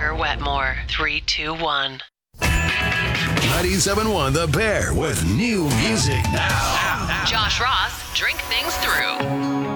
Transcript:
Parker Wetmore. 3-2-1. 97.1 The Bear with new music now. Josh Ross, Drink Things Through.